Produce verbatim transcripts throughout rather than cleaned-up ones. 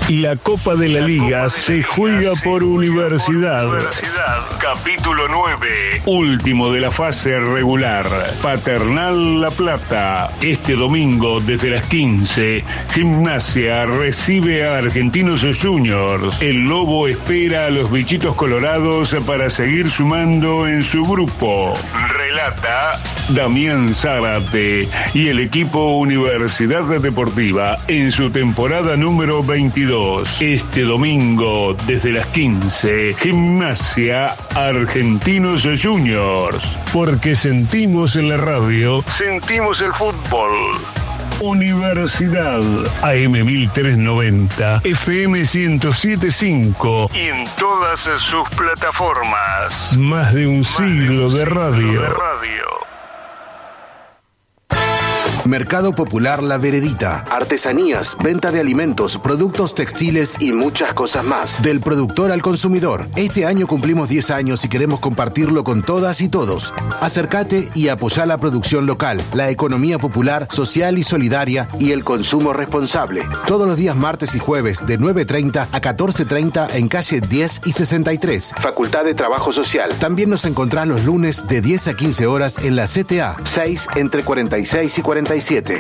La Copa de la Liga se juega por Universidad. Capítulo nueve. Último de la fase regular. Paternal La Plata. Este domingo desde las quince, Gimnasia recibe a Argentinos Juniors. El Lobo espera a los bichitos colorados para seguir sumando en su grupo. Relata Damián Zárate y el equipo Universidad Deportiva en su temporada número veintidós. Este domingo, desde las quince, Gimnasia Argentinos Juniors. Porque sentimos en la radio, sentimos el fútbol. Universidad A M mil trescientos noventa, F M ciento siete punto cinco y en todas sus plataformas. Más de un siglo de radio. Mercado Popular La Veredita. Artesanías, venta de alimentos, productos textiles y muchas cosas más. Del productor al consumidor. Este año cumplimos diez años y queremos compartirlo con todas y todos. Acércate y apoyá la producción local, la economía popular, social y solidaria y el consumo responsable. Todos los días martes y jueves de nueve treinta a catorce treinta en calle diez y sesenta y tres. Facultad de Trabajo Social. También nos encontrás los lunes de diez a quince horas en la C T A. seis entre cuarenta y seis y cuarenta y siete.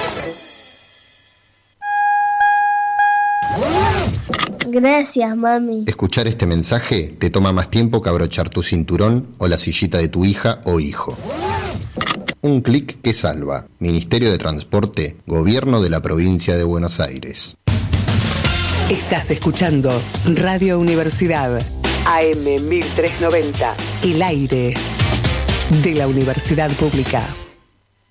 Gracias, mami. Escuchar este mensaje te toma más tiempo que abrochar tu cinturón o la sillita de tu hija o hijo. Un clic que salva. Ministerio de Transporte, Gobierno de la Provincia de Buenos Aires. Estás escuchando Radio Universidad A M mil trescientos noventa, el aire de la Universidad Pública.